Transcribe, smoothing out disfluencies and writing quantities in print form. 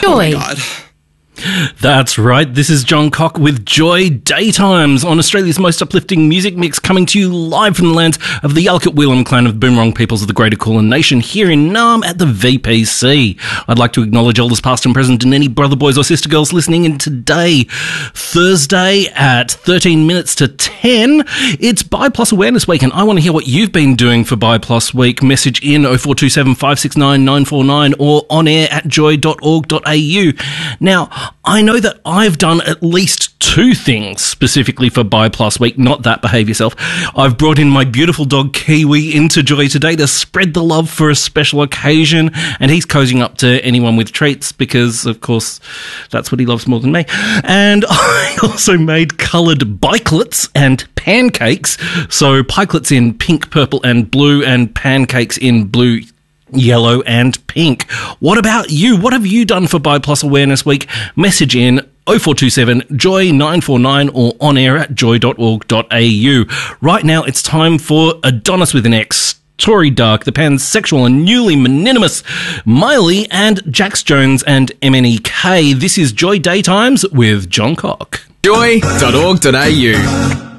Joy. Oh my God. That's right, this is John Cock with Joy Daytimes on Australia's most uplifting music mix, coming to you live from the lands of the Yalukit Weelam clan of Boonwurrung peoples of the Greater Kulin Nation here in Naarm at the VPC. I'd like to acknowledge elders past and present and any brother boys or sister girls listening in today, Thursday at 13 minutes to 10. It's BIPLUS Awareness Week and I want to hear what you've been doing for BIPLUS Week. Message in 0427 569 949 or on air at joy.org.au. Now, I know that I've done at least two things specifically for BIPLUS Week, not that, behave yourself. I've brought in my beautiful dog Kiwi into Joy today to spread the love for a special occasion, and he's cozying up to anyone with treats because, of course, that's what he loves more than me. And I also made coloured bikelets and pancakes, so pikelets in pink, purple and blue, and pancakes in blue, yellow and pink. What about you? What have you done for BIPLUS Awareness Week? Message in 0427 Joy 949 or on air at joy.org.au. Right now it's time for Adonis with an X, Tory Dark, the pansexual and newly mononymous Miley, and Jax Jones and MNEK. This is Joy Daytimes with John Cock. Joy.org.au